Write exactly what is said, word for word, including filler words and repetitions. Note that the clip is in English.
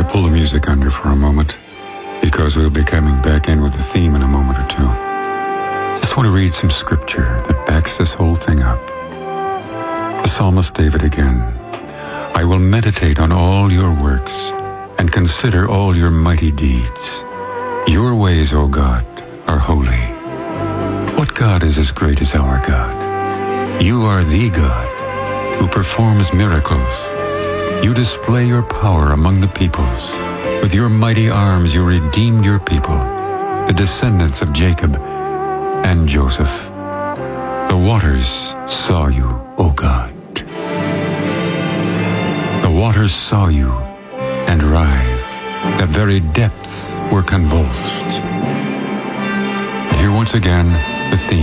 pull the music under for a moment, because we'll be coming back in with the theme in a moment or two. Just want to read some scripture that backs this whole thing up. The psalmist David again. I will meditate on all your works and consider all your mighty deeds. Your ways, O God, are holy. What God is as great as our God? You are the God who performs miracles. You display your power among the peoples. With your mighty arms you redeemed your people, the descendants of Jacob and Joseph. The waters saw you, O God. The waters saw you and writhed. That very depths were convulsed. Here once again, the theme.